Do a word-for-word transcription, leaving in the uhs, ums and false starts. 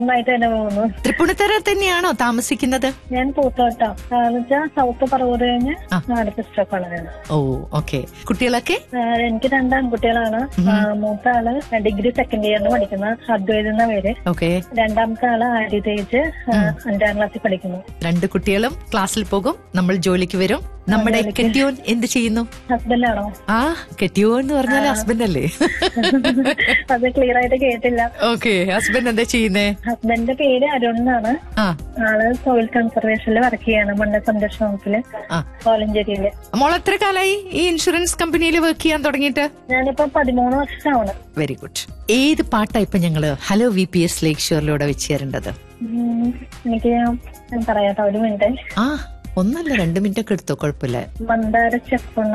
നന്നായിട്ട് തന്നെ പോകുന്നു. തൃപ്പൂണിത്തറ തന്നെയാണോ താമസിക്കുന്നത്? ഞാൻ പൂത്തോട്ടം വെച്ചാൽ സൗത്ത് പറവൂർ കഴിഞ്ഞ് അടുത്ത സ്റ്റോപ്പാണ്. ഓ ഓക്കെ. കുട്ടികളൊക്കെ? എനിക്ക് രണ്ട് ആൺകുട്ടികളാണ്. മൂത്ത ആള് ഡിഗ്രി സെക്കൻഡ് ഇയറിന് പഠിക്കുന്ന അദ്വൈത് എന്ന പേര്. ഓക്കെ. രണ്ടാമത്തെ ആള് ആര്യതേജ് അഞ്ചാം ക്ലാസ്സിൽ പഠിക്കുന്നു. രണ്ട് കുട്ടികളും ക്ലാസ്സിൽ പോകും, നമ്മൾ ജോലിക്ക് വരും. നമ്മുടെ കെട്ടിയോൻ എന്ത് ചെയ്യുന്നു? ഹസ്ബൻഡാണോ? ആ കെട്ടിയോൻ എന്ന് പറഞ്ഞാൽ ഹസ്ബൻഡ് അല്ലേ? അത് ക്ലിയർ ആയിട്ട് കേട്ടില്ല. ഓക്കെ. ഹസ്ബൻഡ് എന്താ ചെയ്യുന്നേ? ഹസ്ബൻഡിന്റെ പേര് അരുൺ എന്നാണ്. ആള് സോയിൽ കൺസർവേഷനിൽ വർക്ക് ചെയ്യാണ്, മണ്ണ് സംരക്ഷണ വകുപ്പില് കോലഞ്ചേരിയില്. മോൾ എത്ര കാലായി ഈ ഇൻഷുറൻസ് കമ്പനിയിൽ വർക്ക് ചെയ്യാൻ തുടങ്ങിയിട്ട്? ഞാനിപ്പോ പതിമൂന്ന് വർഷമാണ്. Very good. ഏത് പാട്ടാ ഇപ്പൊ ഞങ്ങള് ഹലോ വി പി എസ് ലേക്ക് ഷോറിലൂടെ വെച്ച് തരേണ്ടത്? എനിക്ക് പറയാട്ടോ, ഒരു മിനിറ്റ്. ആ ഒന്നല്ല രണ്ട് മിനിറ്റ് ഒക്കെ എടുത്തോ, കുഴപ്പമില്ല. മന്ദാര ചെപ്പുണ്ണ